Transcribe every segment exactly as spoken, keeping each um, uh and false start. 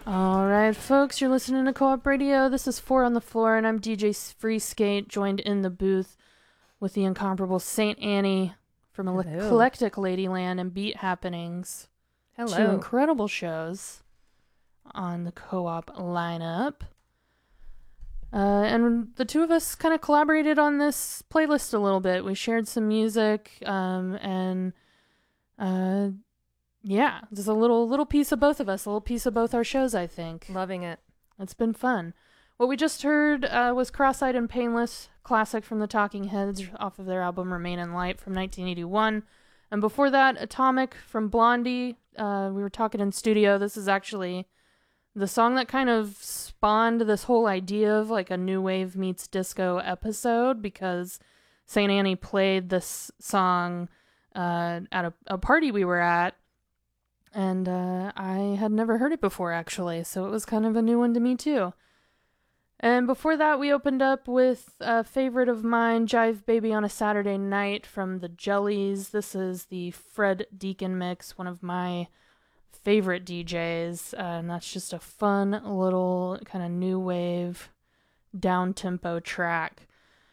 All right, folks, you're listening to Co-op Radio. This is Four on the Floor, and I'm D J Free Skate, joined in the booth with the incomparable Saint Annie from Hello. Eclectic Ladyland and Beat Happenings. Hello. Two incredible shows on the Co-op lineup. Uh, and the two of us kind of collaborated on this playlist a little bit. We shared some music, um, and uh, yeah, just a little little piece of both of us, a little piece of both our shows, I think. Loving it. It's been fun. What we just heard uh, was Cross-Eyed and Painless, classic from the Talking Heads off of their album Remain in Light from nineteen eighty-one. And before that, Atomic from Blondie. Uh, we were talking in studio. This is actually the song that kind of spawned this whole idea of like a new wave meets disco episode, because Saint Annie played this song uh, at a, a party we were at, and uh, I had never heard it before, actually, so it was kind of a new one to me, too. And before that, we opened up with a favorite of mine, Jive Baby on a Saturday Night from the Jellies. This is the Fred Deacon mix, one of my favorite D Js, uh, and that's just a fun little kind of new wave, down-tempo track.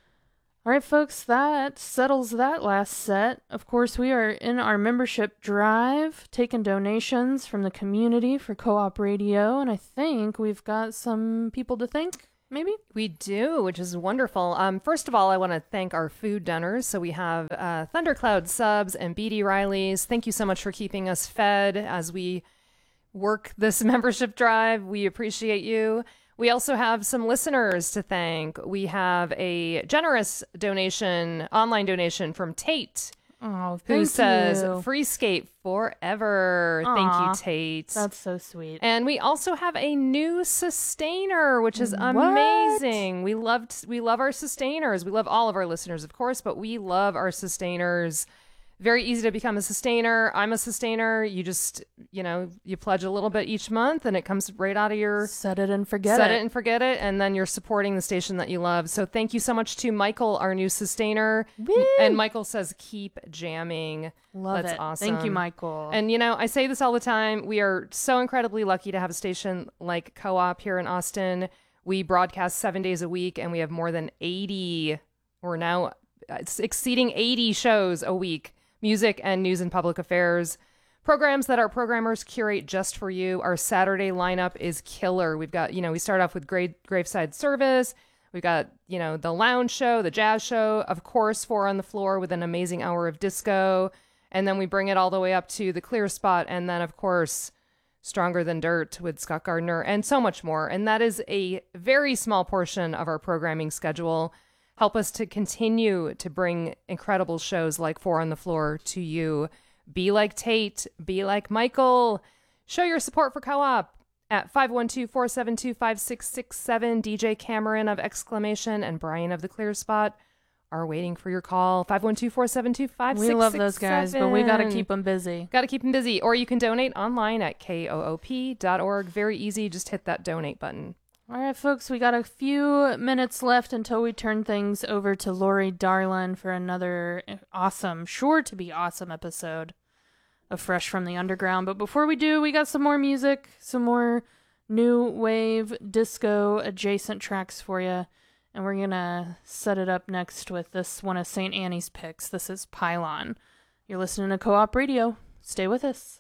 All right, folks, that settles that last set. Of course, we are in our membership drive, taking donations from the community for Co-op Radio, and I think we've got some people to thank, maybe? We do, which is wonderful. Um, first of all, I want to thank our food donors. So we have uh, Thundercloud Subs and B D Riley's. Thank you so much for keeping us fed as we work this membership drive. We appreciate you. We also have some listeners to thank. We have a generous donation, online donation from Tate. Oh, thank who says you. Free Skate forever. Aw, Thank you, Tate. That's so sweet. And we also have a new sustainer, which is What? amazing. We loved we love our sustainers. We love all of our listeners, of course, but we love our sustainers. Very easy to become a sustainer. I'm a sustainer. You just, you know, you pledge a little bit each month and it comes right out of your... Set it and forget set it. it and forget it. And then you're supporting the station that you love. So thank you so much to Michael, our new sustainer. Woo! And Michael says, keep jamming. Love That's it. awesome. Thank you, Michael. And, you know, I say this all the time. We are so incredibly lucky to have a station like Co-op here in Austin. We broadcast seven days a week and we have more than eighty, or now it's exceeding eighty shows a week. Music and news and public affairs. Programs that our programmers curate just for you. Our Saturday lineup is killer. We've got, you know, we start off with Gra- Graveside Service. We've got, you know, the lounge show, the jazz show, of course, Four on the Floor with an amazing hour of disco. And then we bring it all the way up to the Clear Spot. And then, of course, Stronger Than Dirt with Scott Gardner and so much more. And that is a very small portion of our programming schedule. Help us to continue to bring incredible shows like Four on the Floor to you. Be like Tate. Be like Michael. Show your support for Co-op at five one two, four seven two, five six six seven. D J Cameron of Exclamation and Brian of the Clear Spot are waiting for your call. five one two, four seven two, five six six seven. We love those guys, but we got to keep them busy. Got to keep them busy. Or you can donate online at K O O P dot org. Very easy. Just hit that donate button. All right, folks, we got a few minutes left until we turn things over to Lori Darlin for another awesome, sure to be awesome episode of Fresh from the Underground. But before we do, we got some more music, some more new wave disco adjacent tracks for you. And we're going to set it up next with this one of Saint Annie's picks. This is Pylon. You're listening to Co-op Radio. Stay with us.